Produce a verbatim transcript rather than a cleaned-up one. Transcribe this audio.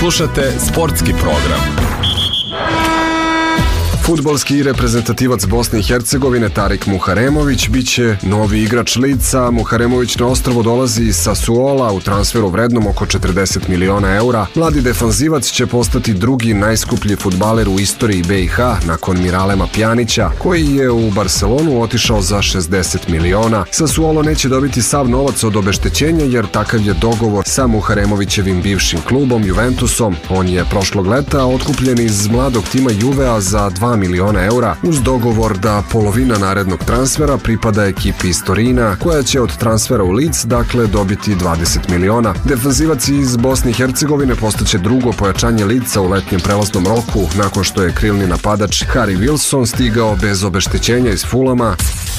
Slušate sportski program. Fudbalski reprezentativac Bosne i Hercegovine Tarik Muharemović biće novi igrač Lidsa. Muharemović na ostrvo dolazi iz Sassuola u transferu vrednom oko četrdeset miliona eura. Mladi defanzivac će postati drugi najskuplji fudbaler u istoriji B i H nakon Miralema Pjanića, koji je u Barcelonu otišao za šezdeset miliona. Sassuolo neće dobiti sav novac od obeštećenja jer takav je dogovor sa Muharemovićevim bivšim klubom Juventusom. On je prošlog leta otkupljen iz mladog tima Juvea za dva miliona eura uz dogovor da polovina narednog transfera pripada ekipi iz Torina, koja će od transfera u Leeds dakle dobiti dvadeset miliona. Defanzivac iz Bosne i Hercegovine postaće drugo pojačanje Leedsa u letnjem prelaznom roku nakon što je krilni napadač Harry Wilson stigao bez obeštećenja iz Fulama.